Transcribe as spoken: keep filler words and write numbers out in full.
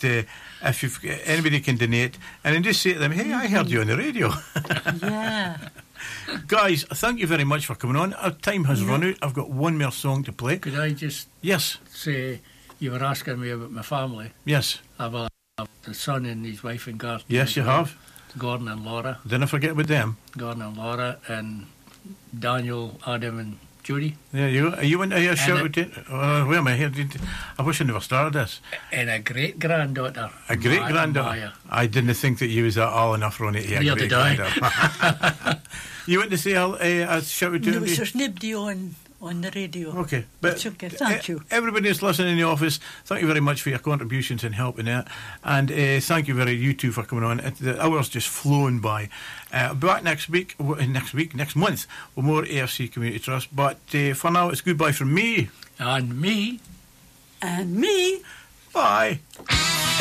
uh, if you've, anybody can donate, and then just say to them, hey, I heard you on the radio. Yeah. Guys, thank you very much for coming on. Our time has yeah. run out. I've got one more song to play. Could I just yes. say, you were asking me about my family. Yes. I have a, a son and his wife in Garth. Yes, you have. Gordon and Laura. Didn't forget about them. Gordon and Laura and Daniel, Adam and Judy. Yeah, you are you want to hear a shout out? Uh, where am I here? I wish I never started this. And a great granddaughter. A great Ma- granddaughter. Maya. I didn't think that you was at all enough on it. Yeah, great granddaughter. You want to say a, a, a shout out to no, there's nobody on on the radio. Okay, but it's okay. Thank uh, you. Everybody that's listening in the office, thank you very much for your contributions and helping out, and uh, thank you very you two for coming on. It, the hours just flown by. Uh, back next week, next week, next month with more A F C Community Trust. But uh, for now, it's goodbye from me and me and me. Bye.